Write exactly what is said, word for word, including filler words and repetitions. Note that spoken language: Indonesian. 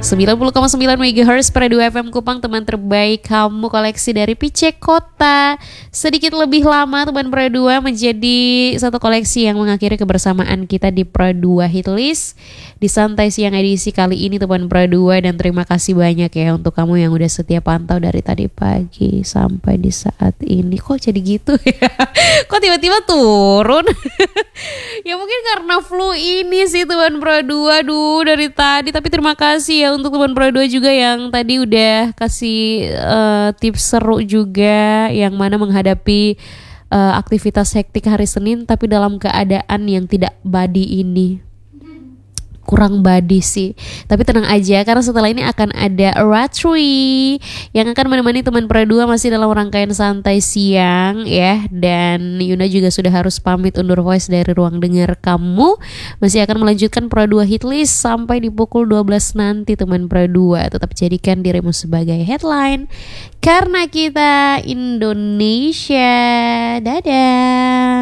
sembilan puluh koma sembilan megahertz Pro dua F M Kupang, teman terbaik kamu, koleksi dari Pice Kota. Sedikit lebih lama teman Pro dua menjadi satu koleksi yang mengakhiri kebersamaan kita di Pro dua Hitlist di Santai Siang edisi kali ini teman Pro dua. Dan terima kasih banyak ya untuk kamu yang udah setia pantau dari tadi pagi sampai di saat ini. Kok jadi gitu ya? Kok tiba-tiba turun? Ya mungkin karena flu ini sih teman Pro dua. Duh dari tadi. Tapi terima kasih ya untuk teman Pro dua juga yang tadi udah kasih uh, tips seru juga, yang mana menghadapi uh, aktivitas hektik hari Senin tapi dalam keadaan yang tidak badi ini. Kurang badi sih, tapi tenang aja karena setelah ini akan ada Ratri yang akan menemani teman Pro dua masih dalam rangkaian Santai Siang ya. Dan Yuna juga sudah harus pamit undur voice dari ruang dengar kamu. Masih akan melanjutkan Pro dua Hitlist sampai di pukul dua belas nanti teman Pro dua. Tetap jadikan dirimu sebagai headline karena kita Indonesia. Dadah.